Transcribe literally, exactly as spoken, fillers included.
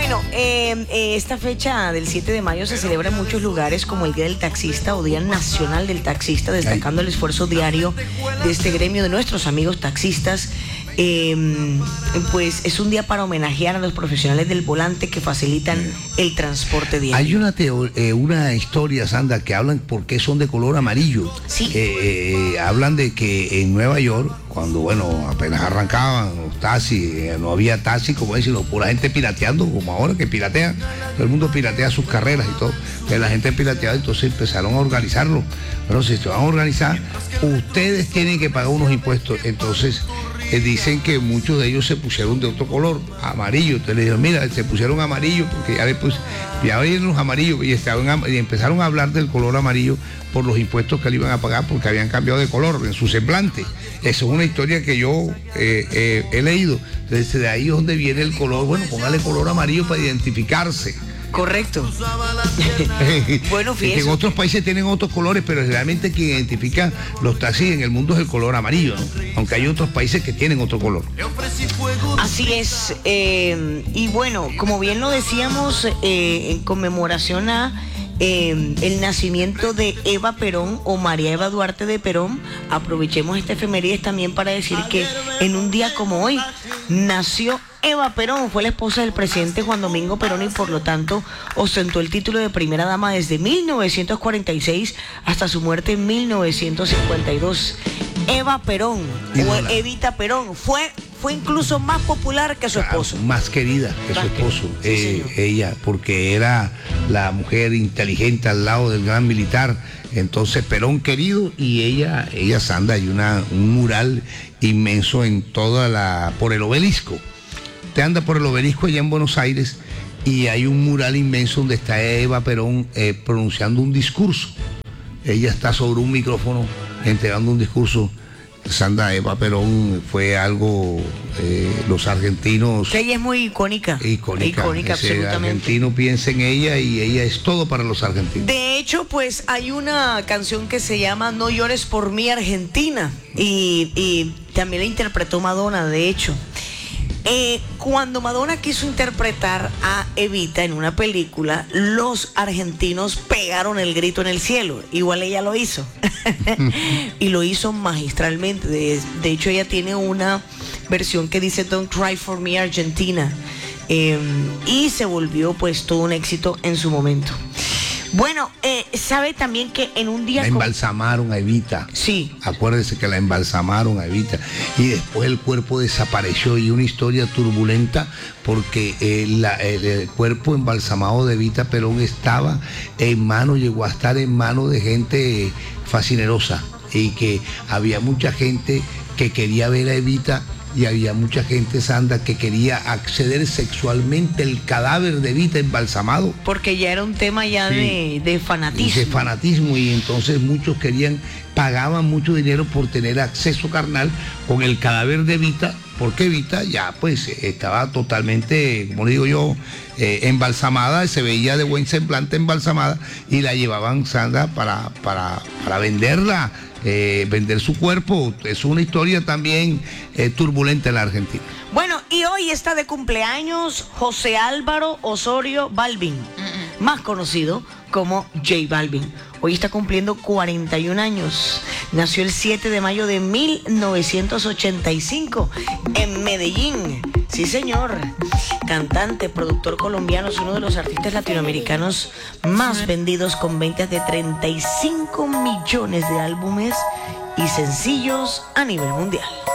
Bueno, eh, eh, esta fecha del siete de mayo se celebra en muchos lugares como el Día del Taxista o Día Nacional del Taxista, destacando el esfuerzo diario de este gremio de nuestros amigos taxistas. Eh, pues es un día para homenajear a los profesionales del volante que facilitan el transporte diario. Hay una teo, eh, una historia, Sandra, que hablan por qué son de color amarillo. Sí. Eh, eh, hablan de que en Nueva York, cuando bueno, apenas arrancaban los taxis, eh, no había taxis, como decirlo, pura gente pirateando, como ahora que piratean, todo el mundo piratea sus carreras y todo. Entonces la gente pirateaba, entonces empezaron a organizarlo. Pero si se van a organizar, ustedes tienen que pagar unos impuestos. Entonces Eh, dicen que muchos de ellos se pusieron de otro color, amarillo. Entonces le dijeron, mira, se pusieron amarillo porque ya después, ya veían los amarillos y, estaban, y empezaron a hablar del color amarillo por los impuestos que le iban a pagar porque habían cambiado de color en su semblante. Eso es una historia que yo eh, eh, he leído. Entonces de ahí es donde viene el color. Bueno, póngale color amarillo para identificarse. Correcto. Bueno, fíjese. En otros países tienen otros colores, pero realmente quien identifica los taxis en el mundo es el color amarillo, ¿no? Aunque hay otros países que tienen otro color. Así es. Eh, y bueno, como bien lo decíamos, eh, en conmemoración a eh, el nacimiento de Eva Perón o María Eva Duarte de Perón, aprovechemos esta efemérides también para decir que en un día como hoy nació Eva Perón. Fue la esposa del presidente Juan Domingo Perón y por lo tanto ostentó el título de primera dama desde mil novecientos cuarenta y seis hasta su muerte en mil novecientos cincuenta y dos. Eva Perón o Evita Perón fue, fue incluso más popular que su esposo. Claro, más querida que más su esposo, que, sí, eh, ella, porque era la mujer inteligente al lado del gran militar. Entonces Perón querido y ella, ella Sandra, hay una, un mural inmenso en toda la, por el obelisco. Te anda por el obelisco allá en Buenos Aires y hay un mural inmenso donde está Eva Perón eh, pronunciando un discurso. Ella está sobre un micrófono entregando un discurso. Sandra, Eva Perón fue algo, eh, los argentinos... Que ella es muy icónica. Icónica, icónica absolutamente. El argentino piensa en ella y ella es todo para los argentinos. De hecho, pues hay una canción que se llama No llores por mí, Argentina. Y, y también la interpretó Madonna, de hecho. Eh, cuando Madonna quiso interpretar a Evita en una película, los argentinos pegaron el grito en el cielo. Igual ella lo hizo. Y lo hizo magistralmente. De, de hecho, ella tiene una versión que dice Don't Cry for Me, Argentina. Eh, y se volvió pues todo un éxito en su momento. Bueno, eh, sabe también que en un día... La embalsamaron a Evita. Sí. Acuérdese que la embalsamaron a Evita. Y después el cuerpo desapareció y una historia turbulenta porque eh, la, el, el cuerpo embalsamado de Evita Perón estaba en manos, llegó a estar en manos de gente fascinerosa y que había mucha gente que quería ver a Evita. Y había mucha gente, Sandra, que quería acceder sexualmente al cadáver de Evita embalsamado. Porque ya era un tema ya sí, de, de fanatismo. De fanatismo, y entonces muchos querían, pagaban mucho dinero por tener acceso carnal con el cadáver de Evita, porque Evita ya pues estaba totalmente, como digo yo, eh, embalsamada, se veía de buen semblante embalsamada, y la llevaban, Sandra, para, para, para venderla. Eh, vender su cuerpo. Es una historia también eh, turbulenta en la Argentina. Bueno, y hoy está de cumpleaños José Álvaro Osorio Balvin, uh-uh. más conocido como J Balvin. Hoy está cumpliendo cuarenta y un años. Nació el siete de mayo de mil novecientos ochenta y cinco en Medellín. Sí, señor. Cantante, productor colombiano, es uno de los artistas latinoamericanos más vendidos, con ventas de treinta y cinco millones de álbumes y sencillos a nivel mundial.